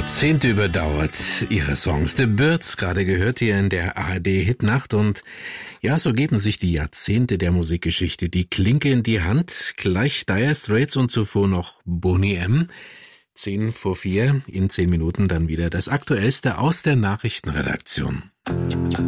Jahrzehnte überdauert ihre Songs. The Byrds, gerade gehört hier in der ARD-Hitnacht. Und ja, so geben sich die Jahrzehnte der Musikgeschichte die Klinke in die Hand. Gleich Dire Straits und zuvor noch Boney M. 3:50, in 10 Minuten dann wieder das Aktuellste aus der Nachrichtenredaktion.